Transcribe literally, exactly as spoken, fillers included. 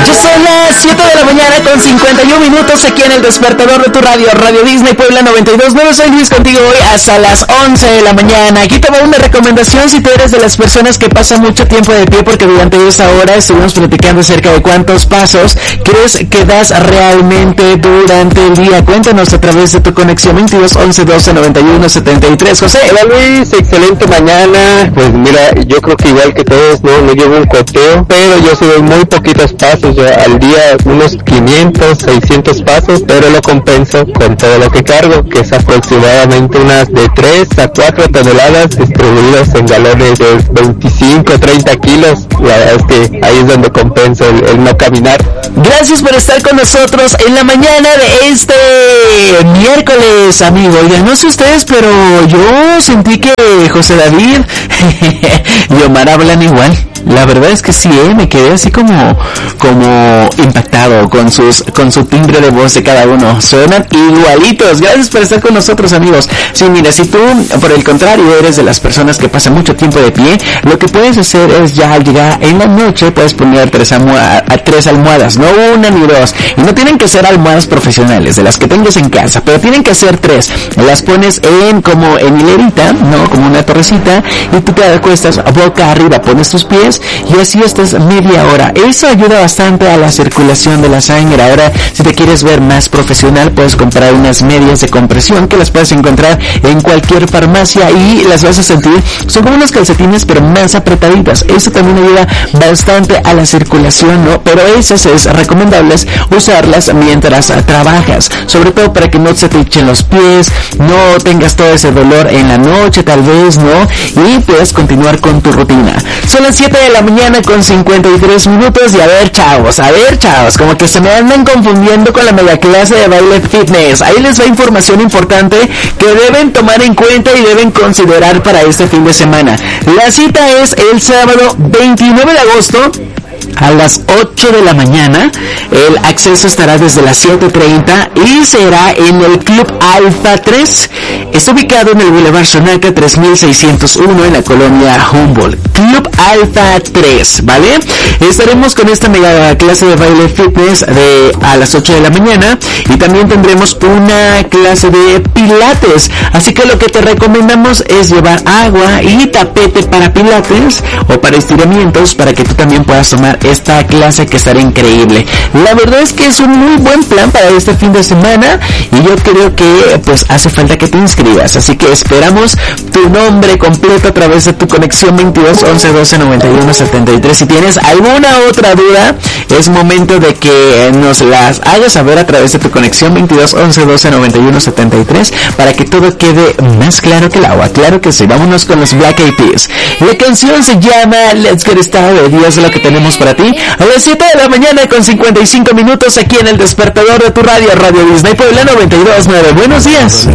Ya son las siete de la mañana con cincuenta y un minutos aquí en el despertador de tu radio, Radio Disney Puebla noventa y dos punto nueve. Soy Luis contigo hoy hasta las once de la mañana. Aquí te va una recomendación si tú eres de las personas que pasan mucho tiempo de pie, porque durante esta hora estuvimos platicando acerca de cuántos pasos crees que das realmente durante el día. Cuéntanos a través de tu conexión veintidós once doce noventa y uno setenta y tres. José. Hola Luis, excelente mañana. Pues mira, yo creo que igual que todos, no, no llevo un coteo, pero yo sí doy muy poquitos pasos, yo al día unos quinientos, seiscientos pasos, pero lo compenso con todo lo que cargo, que es aproximadamente unas de tres a cuatro toneladas distribuidos en galones de veinticinco, treinta kilos. La verdad es que ahí es donde compenso el, el no caminar. Gracias por estar con nosotros en la mañana de este miércoles, amigo. Oigan, no sé ustedes, pero yo sentí que José David y Omar hablan igual. La verdad es que sí, ¿eh? Me quedé así como, como impactado con sus, con su timbre de voz de cada uno. Suenan igualitos. Gracias por estar con nosotros, amigos. Sí, mira, si tú, por el contrario, eres de las personas que pasan mucho tiempo de pie, lo que puedes hacer es ya al llegar en la noche, puedes poner tres, almohad- a tres almohadas, no una ni dos. Y no tienen que ser almohadas profesionales, de las que tengas en casa, pero tienen que ser tres. Las pones en, como en hilerita, ¿no? Como una torrecita, y tú te acuestas boca arriba, pones tus pies, y así estás media hora. Eso ayuda bastante a la circulación de la sangre. Ahora, si te quieres ver más profesional, puedes comprar unas medias de compresión que las puedes encontrar en cualquier farmacia y las vas a sentir, son como unos calcetines pero más apretaditas. Eso también ayuda bastante a la circulación, ¿no? Pero esas es recomendable usarlas mientras trabajas, sobre todo para que no se te echen los pies, no tengas todo ese dolor en la noche tal vez, ¿no? Y puedes continuar con tu rutina. Son las siete de la mañana con cincuenta y tres minutos y a ver, chavos, a ver, chavos, como que se me andan confundiendo con la mega clase de baile fitness. Ahí les va información importante que deben tomar en cuenta y deben considerar para este fin de semana. La cita es el sábado veintinueve de agosto a las ocho de la mañana. El acceso estará desde las siete treinta y será en el Club Alfa tres. Está ubicado en el Boulevard Xonaca tres mil seiscientos uno en la colonia Humboldt. Club Alfa tres, ¿vale? Estaremos con esta mega clase de baile fitness de a las ocho de la mañana y también tendremos una clase de pilates. Así que lo que te recomendamos es llevar agua y tapete para pilates o para estiramientos para que tú también puedas tomar esta clase, que estará increíble. La verdad es que es un muy buen plan para este fin de semana y yo creo que pues hace falta que te inscribas, así que esperamos tu nombre completo a través de tu conexión veintidós once doce noventa y uno setenta y tres. Si tienes alguna otra duda, es momento de que nos las hagas saber a través de tu conexión veintidós once doce noventa y uno setenta y tres para que todo quede más claro que el agua. Claro que sí. Vámonos con los Black Eyed Peas. La canción se llama Let's Get Started y es lo que tenemos para ti a las siete de la mañana con cincuenta y cinco minutos aquí en el despertador de tu radio, Radio Disney Puebla noventa y dos punto nueve. Buenos días.